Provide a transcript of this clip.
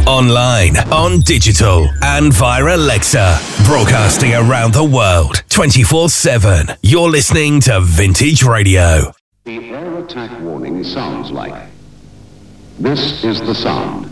Online, on digital, and via Alexa. Broadcasting around the world, 24/7. You're listening to Vintage Radio. The air attack warning sounds like. This is the sound.